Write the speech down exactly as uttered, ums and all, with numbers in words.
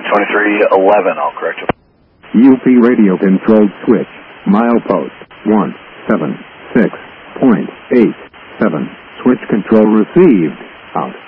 twenty-three eleven, I'll correct you. U P radio controlled switch, milepost one seven six point eight seven. Switch control received. Out.